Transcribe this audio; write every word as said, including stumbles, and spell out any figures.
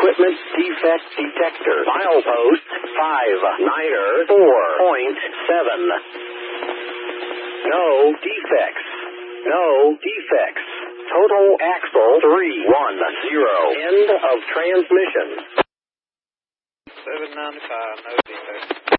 equipment defect detector. Milepost five niner four point seven. No defects. No defects. Total axle three one zero. End of transmission. seven ninety-five, no defects.